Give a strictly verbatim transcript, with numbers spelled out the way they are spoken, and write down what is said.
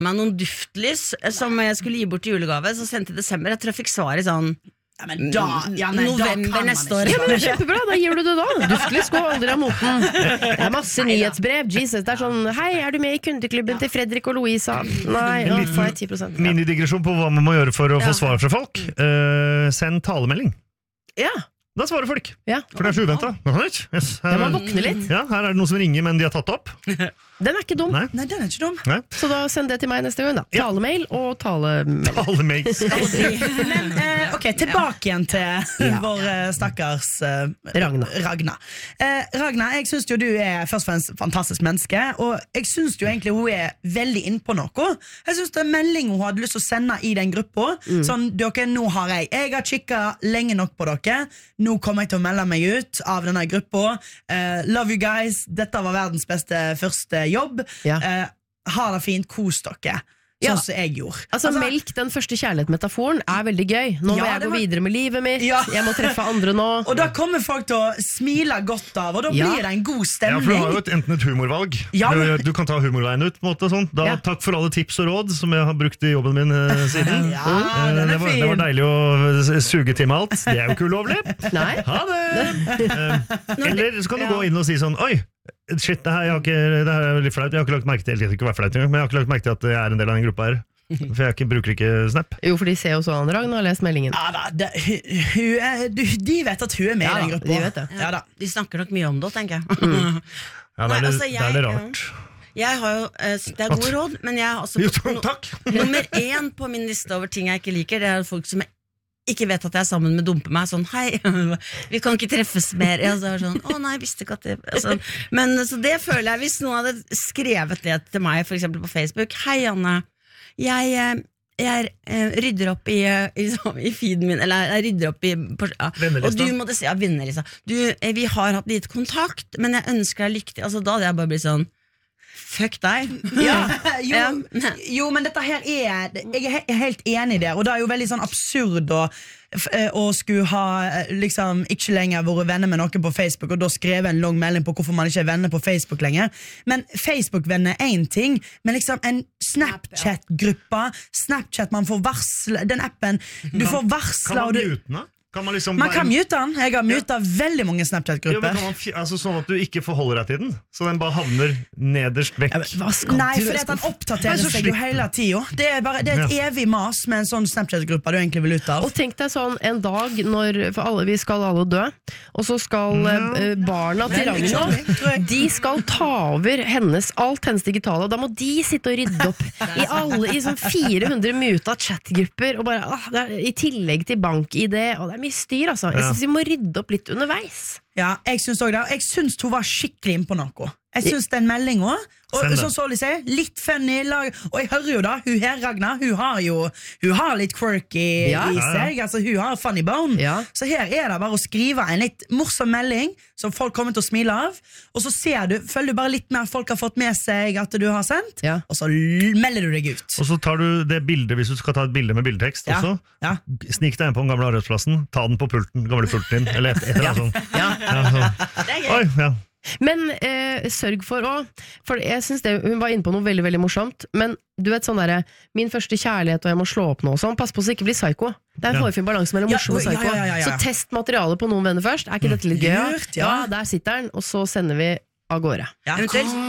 meg noen duftlys som jeg skulle gi bort i julegave, så sendte i desember. Jeg tror jeg fikk svar i sånn ja, men da, ja, nei, november da neste år. Ja, men det er kjempebra, da gir du det da. Duftlys går aldri av moten. Det er masse nyhetsbrev. Jesus, det er sånn, hei, er du med i kundeklubben til Fredrik og Louisa? Nei, nå får jeg ti prosent. Minidigresjon på hva man må gjøre for å få svar fra folk. Uh, send talemelding. Ja. Da svarer folk, ja. For det er så uventet. Yes. Det må våkne litt. Ja, her er det noen som ringer, men de har tatt opp. Den er ikke dum. Nei, Nei den er ikke dum. Nei. Så da send det til meg neste gang da. Talemail og talemelding. Talemail. Men eh, ok, tilbake igjen til ja. vår eh, stakkars eh, Ragna. Ragna. Eh, Ragna, jeg synes jo du er først og fremst fantastisk menneske, og jeg synes jo egentlig hun er veldig inn på noe. Jeg synes det er melding hun hadde lyst til å sende i den gruppa. Mm. Sånn, dere, nå har jeg Jeg har kikket lenge nok på dere. Nå kommer jeg til å melde meg ut av denne gruppa. Uh, love you guys. Dette var verdens beste første jobb. Ja. Uh, ha det fint, kos dere. Sånn ja. Som jeg gjorde. Altså, altså melk, den første kjærlighetsmetaforen er veldig gøy. Nå ja, må jeg gå var... videre med livet mitt. Ja. Jeg må treffe andre nå. Og da kommer folk til å smile godt av, og da ja. blir det en god stemning. Ja, for du har jo et, enten et humorvalg. Ja, men... du, du kan ta humorveien ut. På måte, sånn. Da, ja. Takk for alle tips og råd som jeg har brukt i jobben min uh, siden. Ja, uh, det, var, det var deilig å suge til meg alt. Det er jo ikke ulovlig. Nei. Ha det! Uh, eller så kan du ja. gå inn og si sånn, oi, shit, det her, jeg har ikke, det her er litt flaut. Jeg har ikke lagt merke til, jeg ikke være flaut, men jeg har ikke lagt merke til at jeg er en del av den gruppa her. For jeg ikke, bruker ikke Snap. Jo, for de ser jo sånn Ragna har lest meldingen. Ja da, det, hun, hun er, de vet at hun er med ja, i den gruppa. De vet det. Ja, ja, da. De snakker nok mye om det, tenker jeg. Mm. Ja, det er, Nei, altså, jeg, det er det rart. Jeg har jo, det er gode råd, men jeg har også jo, takk. nummer én på min liste over ting jeg ikke liker, det er folk som jeg ikke vet at jeg er sammen med dumper meg sånn, hei, vi kan ikke treffes mer. Jeg så sånn, å nei, jeg visste ikke at det altså, men så det føler jeg, hvis noen hadde skrevet det til meg, for eksempel på Facebook, hei Anne, jeg jeg eh, rydder opp i, i, i feeden min, eller jeg rydder opp i på, ja. Og du måtte si, ja, vennelista du, eh, vi har hatt litt kontakt, men jeg ønsker deg lykke til, altså da hadde jeg bare blitt sånn fuck deg. Ja, jo, jo, men dette her er jeg er helt enig der, og det er jo veldig sånn absurd å, å skulle ha liksom ikke lenger vært venner med noen på Facebook, og da skrevet en lang melding på hvorfor man ikke er venner på Facebook lenger. Men Facebook-venner er en ting, men liksom en Snapchat-gruppa, Snapchat, man får varsle, den appen, du får varsle. Kan man mute den da? Kan man, liksom man kan mute den. Jeg har mutet ja. veldig mange Snapchat-grupper. Ja, altså, sånn at du ikke forholder deg til den, så den bare havner nederst vekk. Ja, nei, for det at den oppdaterer seg jo hele tiden. Det er, bare, det er et ja. evig mas med en sånn Snapchat-gruppe du egentlig vil ut av. Og tenk deg sånn en dag når, for alle, vi skal alle dø, og så skal ja. uh, barna til Ragna, de skal ta over hennes, alt hennes digitale, og da må de sitte og rydde opp i alle, i sånn fire hundre muta chatgrupper, og bare, ah, det er, i tillegg til bank-I D, og det er mye styr, altså. Jeg synes vi må rydde opp litt underveis. Ja, jeg synes også det. Jeg synes hun var skikkelig inn på noe. Jeg synes den meldingen, og sånn så de sier, litt funny, lag, og jeg hører jo da, hun her, Ragna, hun har jo, hun har litt quirky ja. i seg, altså hun har funny bone. Ja. Så her er det bare å skrive en litt morsom melding, som folk kommer til å smile av, og så ser du, følger du bare litt mer folk har fått med seg at du har sendt, ja. og så melder du deg ut. Og så tar du det bildet, hvis du skal ta et bilde med bildetekst ja. også, ja. snik deg inn på den gamle arbeidsplassen, ta den på pulten, gamle pulten din, eller et, et eller annet sånn. Ja. Ja, så. Det er gøy. Oi, ja. Men eh, sørg for å, for jeg synes det, hun var inne på noe veldig, veldig morsomt, men du vet sånn der, min første kjærlighet og jeg må slå opp nå og sånn, pass på så ikke bli psyko. Det er en hårfin balanse mellom morsom og psyko. Ja, ja, ja, ja. Så test materialet på noen venner først, er ikke dette litt gøy? Lurt, ja. Ja, der sitter den, og så sender vi av gårde. Ja, eventuelt